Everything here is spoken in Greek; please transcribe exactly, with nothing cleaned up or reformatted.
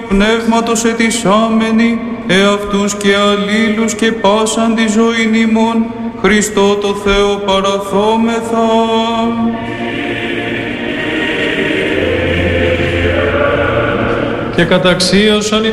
πνεύματος ετισάμενοι, εαυτούς και αλλήλους και πάσαν τη ζωήν ημών, Χριστό το Θεό παραθόμεθα. Και καταξίωσαν